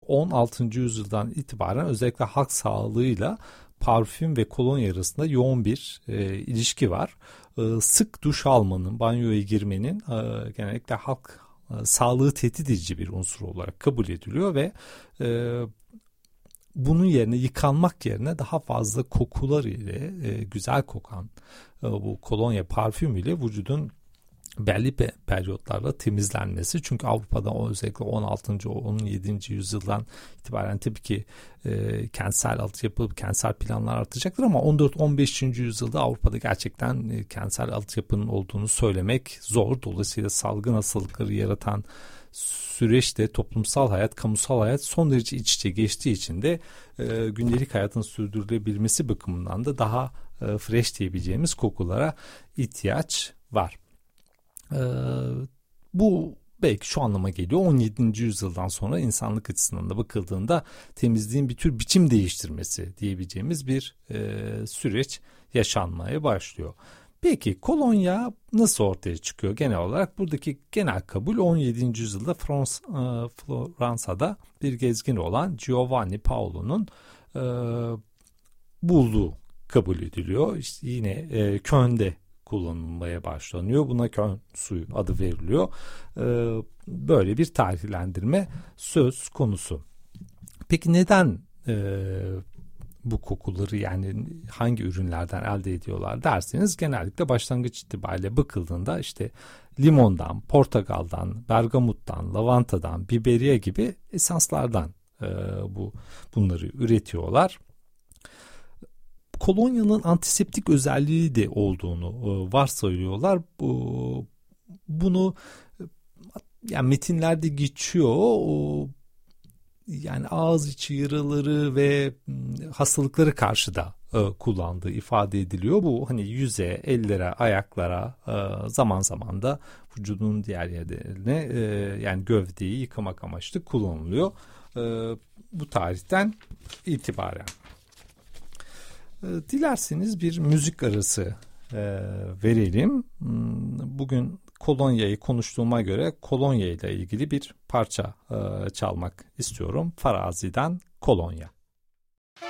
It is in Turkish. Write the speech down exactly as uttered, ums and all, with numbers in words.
on altıncı yüzyıldan itibaren özellikle halk sağlığıyla parfüm ve kolonya arasında yoğun bir e, ilişki var. E, sık duş almanın, banyoya girmenin e, genellikle halk e, sağlığı tehdit edici bir unsur olarak kabul ediliyor ve e, bunun yerine yıkanmak yerine daha fazla kokular ile e, güzel kokan e, bu kolonya parfüm ile vücudun belli periyotlarla temizlenmesi. Çünkü Avrupa'da özellikle on altıncı on yedinci yüzyıldan itibaren tabii ki e, kentsel altyapı, kentsel planlar artacaktır ama on dört on beşinci yüzyılda Avrupa'da gerçekten e, kentsel altyapının olduğunu söylemek zor. Dolayısıyla salgın hastalıkları yaratan süreçte toplumsal hayat, kamusal hayat son derece iç içe geçtiği için de e, gündelik hayatın sürdürülebilmesi bakımından da daha e, fresh diyebileceğimiz kokulara ihtiyaç var. Ee, bu belki şu anlama geliyor. on yedinci yüzyıldan sonra insanlık açısından da bakıldığında temizliğin bir tür biçim değiştirmesi diyebileceğimiz bir e, süreç yaşanmaya başlıyor. Peki kolonya nasıl ortaya çıkıyor genel olarak? Buradaki genel kabul on yedinci yüzyılda Frans, e, Fransa'da bir gezgin olan Giovanni Paolo'nun e, bulduğu kabul ediliyor. İşte yine e, Köln'de kullanılmaya başlanıyor. Buna Köln suyu adı veriliyor. Ee, böyle bir tarihlendirme söz konusu. Peki neden e, bu kokuları yani hangi ürünlerden elde ediyorlar derseniz genellikle başlangıç itibariyle bakıldığında işte limondan, portakaldan, bergamuttan, lavantadan, biberiye gibi esanslardan e, bu bunları üretiyorlar. Kolonyanın antiseptik özelliği de olduğunu varsayıyorlar. Bunu yani metinlerde geçiyor. Yani ağız içi yaraları ve hastalıklara karşı da kullandığı ifade ediliyor. Bu hani yüze, ellere, ayaklara, zaman zaman da vücudun diğer yerlerine yani gövdeyi yıkamak amaçlı kullanılıyor. Bu tarihten itibaren. Dilerseniz bir müzik arası e, verelim. Bugün kolonyayı konuştuğuma göre kolonya ile ilgili bir parça e, çalmak istiyorum. Farazi'den Kolonya.